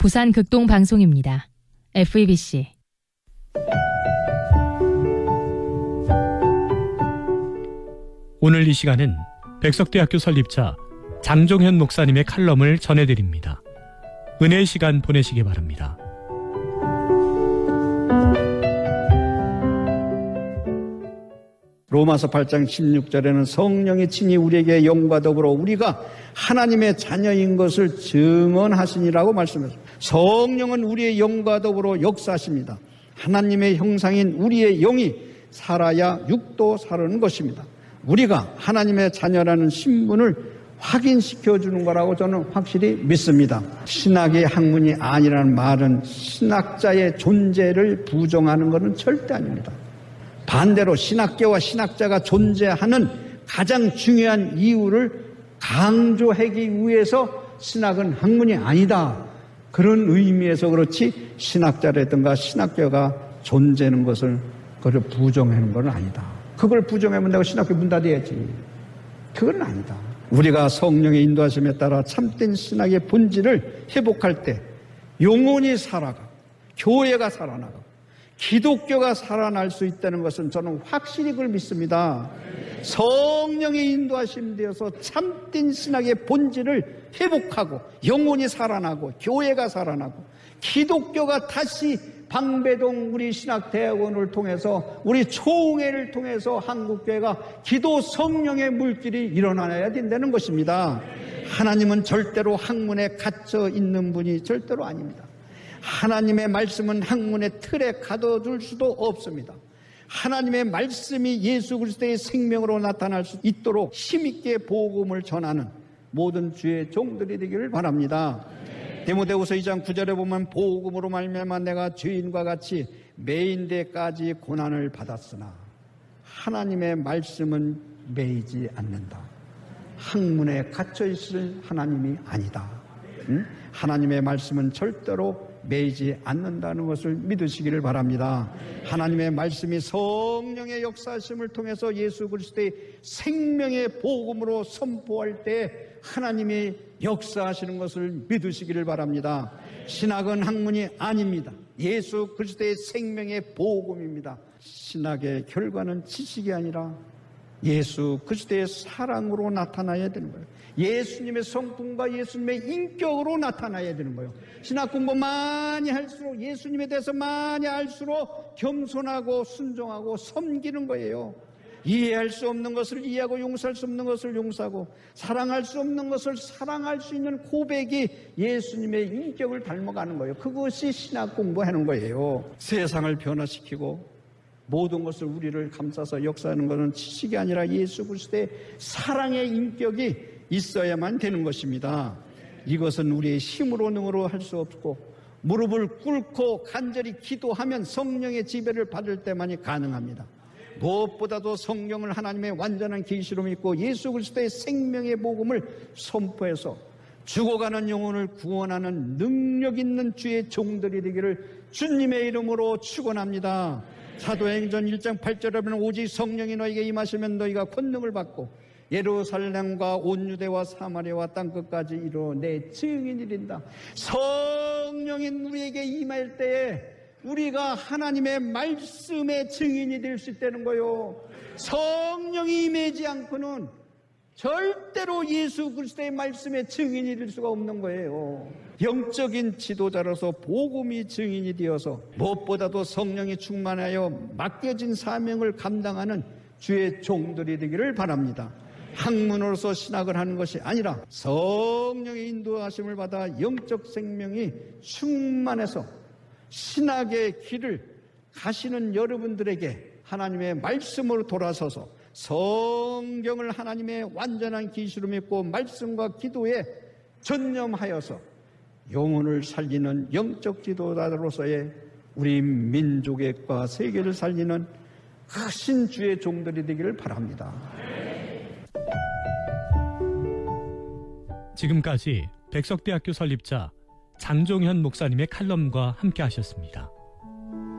부산 극동방송입니다. FEBC. 오늘 이 시간은 백석대학교 설립자 장종현 목사님의 칼럼을 전해드립니다. 은혜의 시간 보내시기 바랍니다. 로마서 8장 16절에는 성령이 친히 우리에게 영과 더불어 우리가 하나님의 자녀인 것을 증언하시니라고 말씀하십니다. 성령은 우리의 영과 더불어 역사하십니다. 하나님의 형상인 우리의 영이 살아야 육도 사는 것입니다. 우리가 하나님의 자녀라는 신분을 확인시켜 주는 거라고 저는 확실히 믿습니다. 신학의 학문이 아니라는 말은 신학자의 존재를 부정하는 것은 절대 아닙니다. 반대로 신학계와 신학자가 존재하는 가장 중요한 이유를 강조하기 위해서 신학은 학문이 아니다. 그런 의미에서 그렇지 신학자라든가 신학교가 존재하는 것을 그걸 부정하는 건 아니다. 그걸 부정하면 내가 신학교 문 닫아야지. 그건 아니다. 우리가 성령의 인도하심에 따라 참된 신학의 본질을 회복할 때 영혼이 살아가고 교회가 살아나가고 기독교가 살아날 수 있다는 것은 저는 확실히 그걸 믿습니다. 성령의 인도하심 되어서 참된 신학의 본질을 회복하고 영혼이 살아나고 교회가 살아나고 기독교가 다시 방배동 우리 신학대학원을 통해서 우리 초흥회를 통해서 한국교회가 기도 성령의 물길이 일어나야 된다는 것입니다. 하나님은 절대로 학문에 갇혀 있는 분이 절대로 아닙니다. 하나님의 말씀은 학문의 틀에 가둬둘 수도 없습니다. 하나님의 말씀이 예수 그리스도의 생명으로 나타날 수 있도록 힘있게 복음을 전하는 모든 주의 종들이 되기를 바랍니다. 디모데후서 2장 9절에 보면 복음으로 말미암아 내가 죄인과 같이 매인되까지 고난을 받았으나 하나님의 말씀은 매이지 않는다. 학문에 갇혀 있을 하나님이 아니다. 하나님의 말씀은 절대로 매이지 않는다는 것을 믿으시기를 바랍니다. 하나님의 말씀이 성령의 역사심을 통해서 예수 그리스도의 생명의 복음으로 선포할 때 하나님이 역사하시는 것을 믿으시기를 바랍니다. 신학은 학문이 아닙니다. 예수 그리스도의 생명의 복음입니다. 신학의 결과는 지식이 아니라 예수 그리스도의 사랑으로 나타나야 되는 거예요. 예수님의 성품과 예수님의 인격으로 나타나야 되는 거예요. 신학 공부 많이 할수록 예수님에 대해서 많이 알수록 겸손하고 순종하고 섬기는 거예요. 이해할 수 없는 것을 이해하고 용서할 수 없는 것을 용서하고 사랑할 수 없는 것을 사랑할 수 있는 고백이 예수님의 인격을 닮아가는 거예요. 그것이 신학 공부하는 거예요. 세상을 변화시키고 모든 것을 우리를 감싸서 역사하는 것은 지식이 아니라 예수 그리스도의 사랑의 인격이 있어야만 되는 것입니다. 이것은 우리의 힘으로 능으로 할 수 없고 무릎을 꿇고 간절히 기도하면 성령의 지배를 받을 때만이 가능합니다. 무엇보다도 성경을 하나님의 완전한 계시로 믿고 예수 그리스도의 생명의 복음을 선포해서 죽어가는 영혼을 구원하는 능력 있는 주의 종들이 되기를 주님의 이름으로 축원합니다. 사도행전 1장 8절에 보면 오직 성령이 너희에게 임하시면 너희가 권능을 받고 예루살렘과 온 유대와 사마리아와 땅끝까지 이루어 내 증인이 된다. 성령이 우리에게 임할 때에 우리가 하나님의 말씀의 증인이 될 수 있다는 거예요. 성령이 임하지 않고는 절대로 예수 그리스도의 말씀의 증인이 될 수가 없는 거예요. 영적인 지도자로서 복음이 증인이 되어서 무엇보다도 성령이 충만하여 맡겨진 사명을 감당하는 주의 종들이 되기를 바랍니다. 학문으로서 신학을 하는 것이 아니라 성령의 인도하심을 받아 영적 생명이 충만해서 신학의 길을 가시는 여러분들에게 하나님의 말씀으로 돌아서서 성경을 하나님의 완전한 계시로 믿고 말씀과 기도에 전념하여서 영혼을 살리는 영적 지도자로서의 우리 민족과 세계를 살리는 크신 주의 종들이 되기를 바랍니다. 지금까지 백석대학교 설립자 장종현 목사님의 칼럼과 함께 하셨습니다.